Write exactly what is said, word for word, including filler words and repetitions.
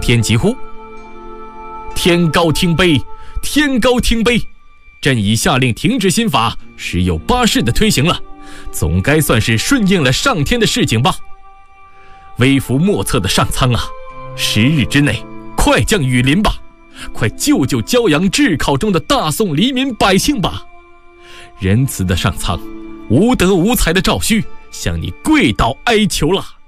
天疾呼：天高听碑，天高听碑！朕已下令停止新法，时有八世的推行了，总该算是顺应了上天的示警吧。微服莫测的上苍啊，十日之内快降雨淋吧，快救救骄阳炙烤中的大宋黎民百姓吧！仁慈的上苍，无德无才的赵顼向你跪倒哀求了。